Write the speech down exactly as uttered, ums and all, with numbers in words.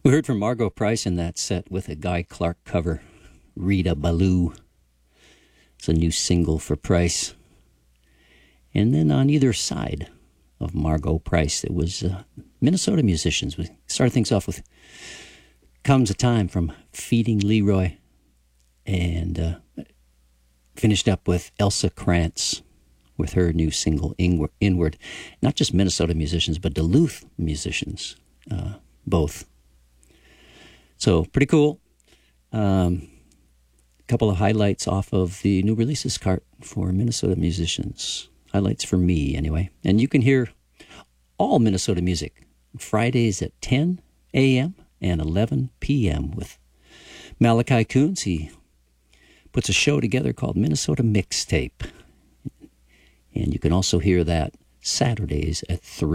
We heard from Margot Price in that set with a Guy Clark cover, Rita Ballou. It's a new single for Price. And then on either side of Margot Price, it was uh, Minnesota musicians. We started things off with Comes a Time from Feeding Leroy, and uh, finished up with Elsa Krantz with her new single, Inward. Not just Minnesota musicians, but Duluth musicians, uh, both. So, pretty cool. Um, a couple of highlights off of the new releases cart for Minnesota musicians. Highlights for me, anyway. And you can hear all Minnesota music Fridays at ten a.m. and eleven p.m. with Malachi Coons. He puts a show together called Minnesota Mixtape. And you can also hear that Saturdays at three.